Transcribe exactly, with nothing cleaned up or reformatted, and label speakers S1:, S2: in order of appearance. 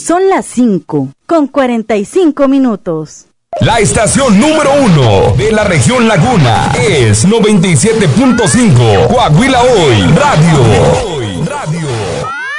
S1: Son las cinco con cuarenta y cinco minutos.
S2: La estación número uno de la región Laguna es noventa y siete punto cinco Coahuila Hoy Radio. Radio.